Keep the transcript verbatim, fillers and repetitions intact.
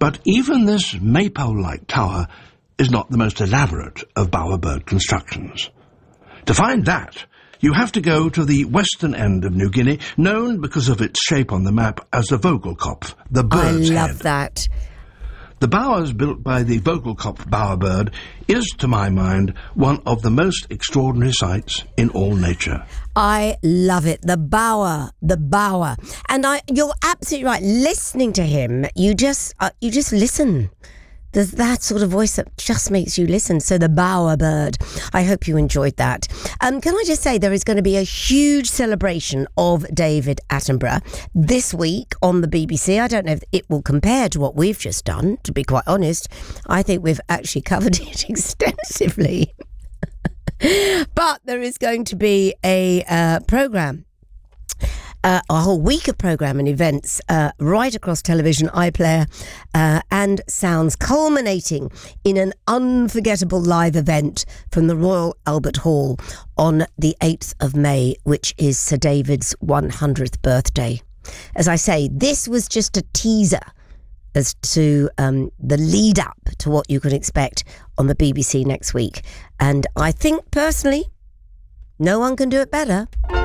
But even this maypole-like tower is not the most elaborate of bowerbird constructions. To find that, you have to go to the western end of New Guinea, known because of its shape on the map as the Vogelkopf, the bird's I love head. that. The bowers built by the Vogelkopf bowerbird is, to my mind, one of the most extraordinary sights in all nature. I love it. The bower, the bower. And I, you're absolutely right. Listening to him, you just, uh, you just listen. There's that sort of voice that just makes you listen. So the bowerbird. I hope you enjoyed that. Um, can I just say there is going to be a huge celebration of David Attenborough this week on the B B C. I don't know if it will compare to what we've just done, to be quite honest. I think we've actually covered it extensively. But there is going to be a uh, programme. Uh, a whole week of programme and events uh, right across television, iPlayer uh, and sounds, culminating in an unforgettable live event from the Royal Albert Hall on the eighth of May, which is Sir David's one hundredth birthday. As I say, this was just a teaser as to um, the lead up to what you can expect on the B B C next week. And I think, personally, no one can do it better.